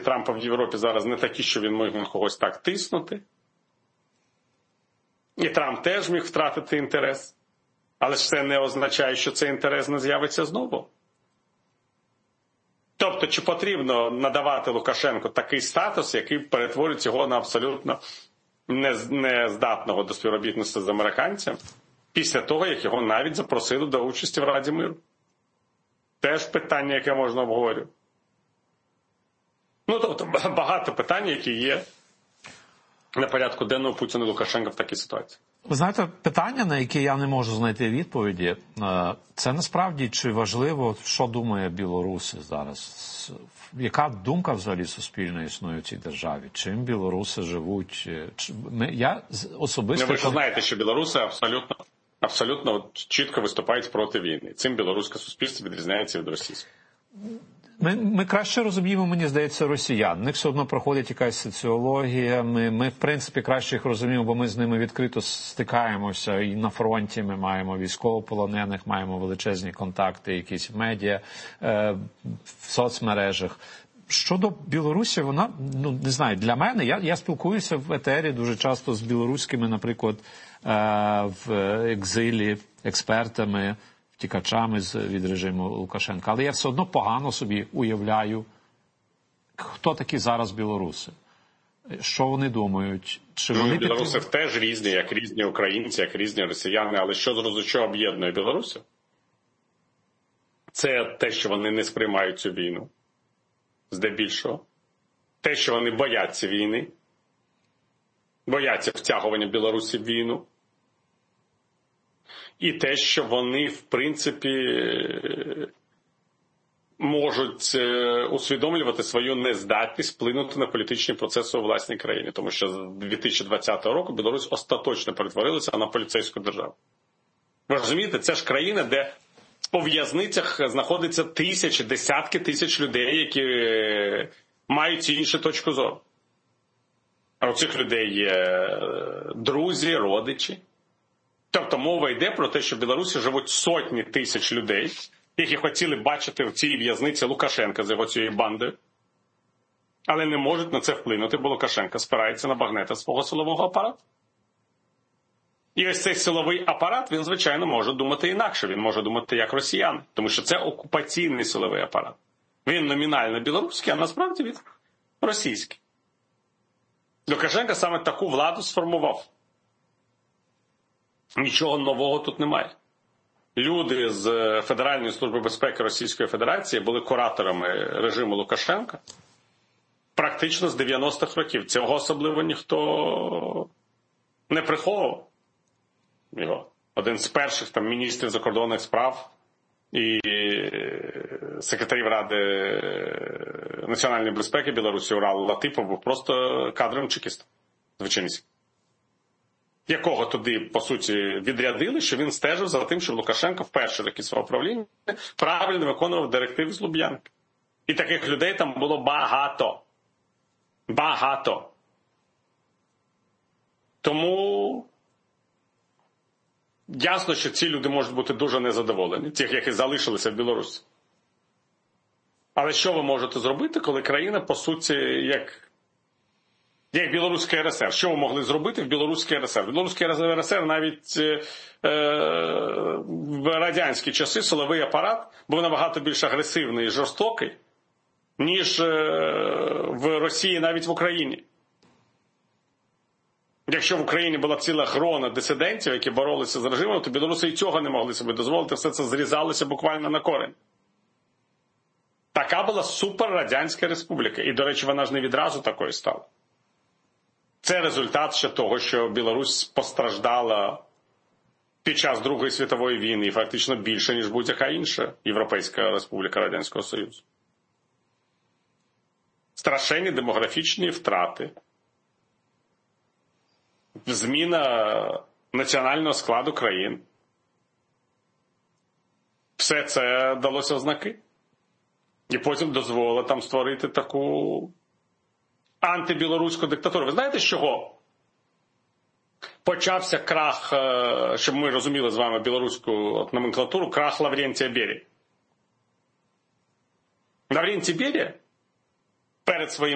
Трампа в Європі зараз не такі, що він міг на когось так тиснути. І Трамп теж міг втратити інтерес. Але ж це не означає, що цей інтерес не з'явиться знову. Тобто, чи потрібно надавати Лукашенку такий статус, який перетворить його на абсолютно нездатного до співробітництва з американцями, після того, як його навіть запросили до участі в Раді миру? Теж питання, яке можна обговорювати. Ну, тобто, багато питань, які є на порядку денного Путіна і Лукашенка в такій ситуації. Ви знаєте, питання, на яке я не можу знайти відповіді, це насправді, чи важливо, що думає білоруси зараз? Яка думка взагалі суспільна існує в цій державі? Чим білоруси живуть? Я особисто... Ви ж знаєте, що білоруси абсолютно чітко виступають проти війни. Цим білоруське суспільство відрізняється від російського. Ми краще розуміємо, мені здається, росіян. В них все одно проходить якась соціологія. Ми, в принципі, краще їх розуміємо, бо ми з ними відкрито стикаємося. І на фронті ми маємо військовополонених, маємо величезні контакти, якісь в медіа, в соцмережах. Щодо Білорусі, вона, не знаю, для мене, я спілкуюся в етері дуже часто з білоруськими, наприклад, в екзилі, експертами, втікачами від режиму Лукашенка. Але я все одно погано собі уявляю, хто такі зараз білоруси. Що вони думають? Чи вони білоруси теж різні, як різні українці, як різні росіяни. Але що об'єднує білорусів? Це те, що вони не сприймають цю війну. Здебільшого. Те, що вони бояться війни. Бояться втягування Білорусі в війну. І те, що вони, в принципі, можуть усвідомлювати свою нездатність вплинути на політичні процеси у власній країні. Тому що з 2020 року Білорусь остаточно перетворилася на поліцейську державу. Ви розумієте, це ж країна, де по в'язницях знаходяться тисячі, десятки тисяч людей, які мають іншу точку зору. А у цих людей є друзі, родичі. Тобто мова йде про те, що в Білорусі живуть сотні тисяч людей, які хотіли бачити в цій в'язниці Лукашенка з його цією бандою, але не можуть на це вплинути, бо Лукашенко спирається на багнета свого силового апарату. І ось цей силовий апарат, він, звичайно, може думати інакше. Він може думати як росіяни, тому що це окупаційний силовий апарат. Він номінально білоруський, а насправді він російський. Лукашенко саме таку владу сформував. Нічого нового тут немає. Люди з Федеральної служби безпеки Російської Федерації були кураторами режиму Лукашенка практично з 90-х років. Цього особливо ніхто не приховував. Його. Один з перших міністрів закордонних справ і секретарів Ради національної безпеки Білорусі Урал Латипов був просто кадровим чекістом. Звичайність. Якого туди, по суті, відрядили, що він стежив за тим, щоб Лукашенко в перші роки свого правління правильно виконував директиви з Луб'янки. І таких людей там було багато. Багато. Тому ясно, що ці люди можуть бути дуже незадоволені, тих, які залишилися в Білорусі. Але що ви можете зробити, коли країна, по суті, як Білоруська РСР. Що ви могли зробити в Білоруській РСР? В Білоруській РСР навіть в радянські часи силовий апарат був набагато більш агресивний і жорстокий, ніж в Росії, навіть в Україні. Якщо в Україні була ціла грона дисидентів, які боролися з режимом, то білоруси і цього не могли собі дозволити, все це зрізалося буквально на корень. Така була суперрадянська республіка. І, до речі, вона ж не відразу такою стала. Це результат ще того, що Білорусь постраждала під час Другої світової війни і фактично більше, ніж будь-яка інша Європейська республіка Радянського Союзу. Страшенні демографічні втрати, зміна національного складу країн. Все це далося в знаки. І потім дозволило там створити таку антибілоруську диктатуру. Ви знаєте, з чого почався крах, щоб ми розуміли з вами білоруську номенклатуру, крах Лаврентія Берії? Лаврентій Берія перед своїм